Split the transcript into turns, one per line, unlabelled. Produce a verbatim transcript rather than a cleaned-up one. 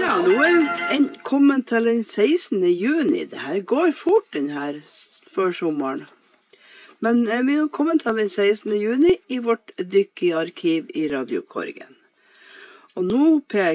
Ja, nå er en kommet til den sekstende juni. Det her går fort den her før sommeren. Men vi er kommet til den sekstende juni i vårt dykk i arkiv i Radio Korgen. Og nå, Per,